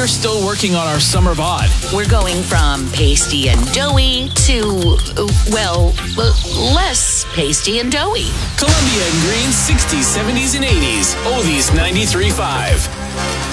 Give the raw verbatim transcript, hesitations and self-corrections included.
we're still working on our summer bod. We're going from pasty and doughy to, uh, well, uh, less pasty and doughy. Columbia and Green's sixties, seventies, and eighties. Oldies ninety-three point five.